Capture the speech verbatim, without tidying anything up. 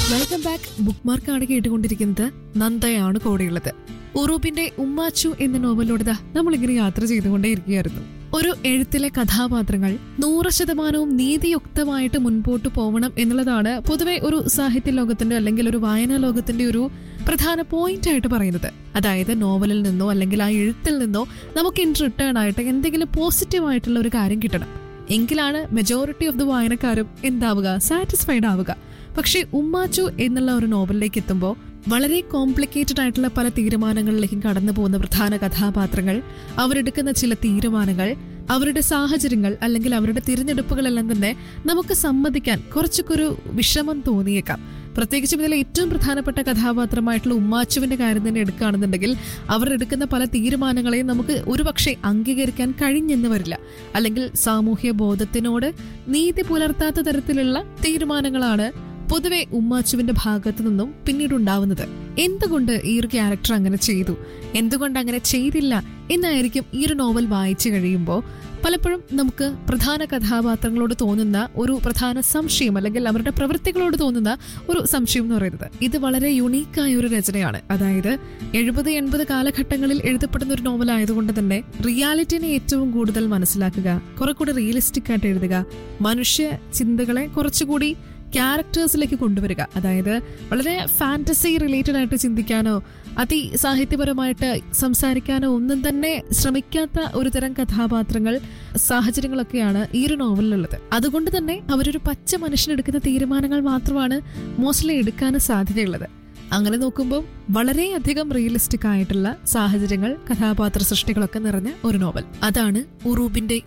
Welcome back. Book മാർക്കാണ് കേട്ടുകൊണ്ടിരിക്കുന്നത്. നന്ദയാണ് കൂടെയുള്ളത്. ഉറൂബിന്റെ ഉമ്മാച്ചു എന്ന നോവലിലൂടെ നമ്മളിങ്ങനെ യാത്ര ചെയ്തുകൊണ്ടേയിരിക്കുകയായിരുന്നു. ഒരു എഴുത്തിലെ കഥാപാത്രങ്ങൾ നൂറ് ശതമാനവും നീതിയുക്തമായിട്ട് മുൻപോട്ട് പോകണം എന്നുള്ളതാണ് പൊതുവെ ഒരു സാഹിത്യ ലോകത്തിന്റെ അല്ലെങ്കിൽ ഒരു വായനാ ലോകത്തിന്റെ ഒരു പ്രധാന പോയിന്റ് ആയിട്ട് പറയുന്നത്. അതായത് നോവലിൽ നിന്നോ അല്ലെങ്കിൽ ആ എഴുത്തിൽ നിന്നോ നമുക്ക് ഇൻ റിട്ടേൺ ആയിട്ട് എന്തെങ്കിലും പോസിറ്റീവ് ആയിട്ടുള്ള ഒരു കാര്യം കിട്ടണം. എങ്കിലാണ് മെജോറിറ്റി ഓഫ് ദ വായനക്കാരും എന്താവുക, സാറ്റിസ്ഫൈഡ് ആവുക. പക്ഷെ ഉമ്മാച്ചു എന്നുള്ള ഒരു നോവലിലേക്ക് എത്തുമ്പോൾ വളരെ കോംപ്ലിക്കേറ്റഡ് ആയിട്ടുള്ള പല തീരുമാനങ്ങളിലേക്കും കടന്നു പോകുന്ന പ്രധാന കഥാപാത്രങ്ങൾ, അവരെടുക്കുന്ന ചില തീരുമാനങ്ങൾ, അവരുടെ സാഹചര്യങ്ങൾ അല്ലെങ്കിൽ അവരുടെ തിരഞ്ഞെടുപ്പുകളെല്ലാം തന്നെ നമുക്ക് സമ്മതിക്കാൻ കുറച്ചൊക്കെ ഒരു വിഷമം തോന്നിയേക്കാം. പ്രത്യേകിച്ചും ഇതിലെ ഏറ്റവും പ്രധാനപ്പെട്ട കഥാപാത്രമായിട്ടുള്ള ഉമ്മാച്ചുവിന്റെ കാര്യം തന്നെ എടുക്കുകയാണെന്നുണ്ടെങ്കിൽ അവരെടുക്കുന്ന പല തീരുമാനങ്ങളെയും നമുക്ക് ഒരുപക്ഷെ അംഗീകരിക്കാൻ കഴിഞ്ഞെന്ന് വരില്ല. അല്ലെങ്കിൽ സാമൂഹ്യ ബോധത്തിനോട് നീതി പുലർത്താത്ത തരത്തിലുള്ള തീരുമാനങ്ങളാണ് പൊതുവെ ഉമ്മാച്ചുവിന്റെ ഭാഗത്തു നിന്നും പിന്നീട് ഉണ്ടാവുന്നത്. എന്തുകൊണ്ട് ഈ ഒരു ക്യാരക്ടർ അങ്ങനെ ചെയ്തു, എന്തുകൊണ്ട് അങ്ങനെ ചെയ്തില്ല എന്നായിരിക്കും ഈ ഒരു നോവൽ വായിച്ചു കഴിയുമ്പോൾ പലപ്പോഴും നമുക്ക് പ്രധാന കഥാപാത്രങ്ങളോട് തോന്നുന്ന ഒരു പ്രധാന സംശയം അല്ലെങ്കിൽ അവരുടെ പ്രവൃത്തികളോട് തോന്നുന്ന ഒരു സംശയം എന്ന് പറയുന്നത്. ഇത് വളരെ യുണീക്കായ ഒരു രചനയാണ്. അതായത് എഴുപത് എൺപത് കാലഘട്ടങ്ങളിൽ എഴുതപ്പെടുന്ന ഒരു നോവൽ ആയതുകൊണ്ട് തന്നെ റിയാലിറ്റിനെ ഏറ്റവും കൂടുതൽ മനസ്സിലാക്കുക, കുറെ കൂടി റിയലിസ്റ്റിക് ആയിട്ട് എഴുതുക, മനുഷ്യ ചിന്തകളെ കുറച്ചുകൂടി ക്യാരക്ടേഴ്സിലേക്ക് കൊണ്ടുവരിക. അതായത് വളരെ ഫാന്റസി റിലേറ്റഡ് ആയിട്ട് ചിന്തിക്കാനോ അതി സാഹിത്യപരമായിട്ട് സംസാരിക്കാനോ ഒന്നും തന്നെ ശ്രമിക്കാത്ത ഒരു തരം കഥാപാത്രങ്ങൾ, സാഹചര്യങ്ങളൊക്കെയാണ് ഈ ഒരു നോവലിലുള്ളത്. അതുകൊണ്ട് തന്നെ അവരൊരു പച്ച മനുഷ്യനെടുക്കുന്ന തീരുമാനങ്ങൾ മാത്രമാണ് മോസ്റ്റ്ലി എടുക്കാനും സാധ്യതയുള്ളത്. അങ്ങനെ നോക്കുമ്പോൾ വളരെയധികം റിയലിസ്റ്റിക് ആയിട്ടുള്ള സാഹചര്യങ്ങൾ, കഥാപാത്ര സൃഷ്ടികളൊക്കെ നിറഞ്ഞ ഒരു നോവൽ. അതാണ് ഉറൂബിന്റെ